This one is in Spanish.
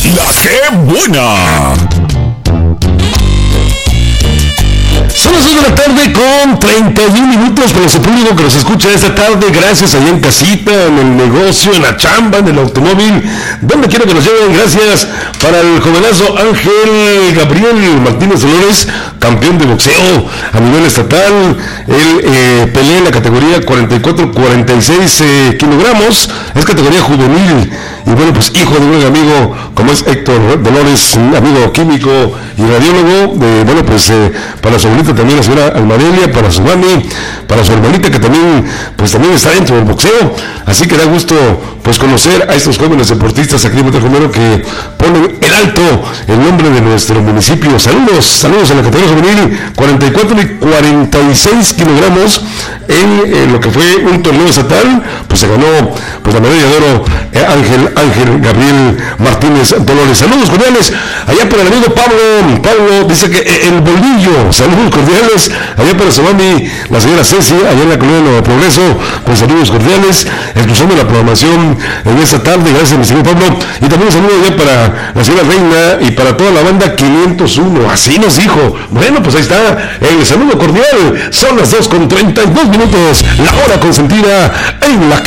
La que buena. Son las 2 de la tarde con 31 minutos para su público que nos escucha esta tarde. Gracias allá en casita, en el negocio, en la chamba, en el automóvil, donde quiera que nos lleven. Gracias para el jovenazo Ángel Gabriel Martínez Dolores, campeón de boxeo a nivel estatal. Él pelea en la categoría 44-46 kilogramos, es categoría juvenil. Y bueno, pues hijo de un buen amigo como es Héctor Dolores, un amigo químico y radiólogo. Bueno, pues para su abuelita también, la señora Almadelia, para su mami, para su hermanita que también está dentro del boxeo. Así que da gusto pues conocer a estos jóvenes deportistas aquí en Monterrey que ponen en alto el nombre de nuestro municipio. Saludos a la categoría juvenil 44 y 46 kilogramos en lo que fue un torneo estatal. Pues se ganó pues la medalla de oro Ángel Gabriel Martínez Dolores. Saludos cordiales allá para el amigo Pablo dice que el bolillo. Saludos cordiales allá para su mami, la señora Ceci, allá en la colonia Nuevo Progreso. Pues saludos cordiales, escuchando la programación en esta tarde. Gracias mi señor Pablo. Y también un saludo allá para la señora Reina y para toda la banda 501. Así nos dijo. Bueno, pues ahí está el saludo cordial. Son las 2 con 32 minutos, la hora consentida en la